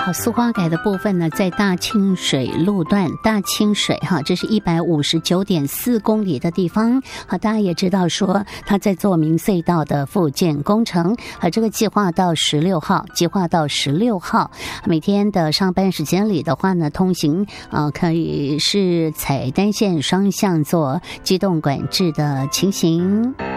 好，苏花改的部分呢，在大清水路段，大清水哈，这是159.4公里的地方。好，大家也知道说，他在做明隧道的复建工程，这个计划到16号，每天的上班时间里的话呢，通行可以是采单线双向做机动管制的情形。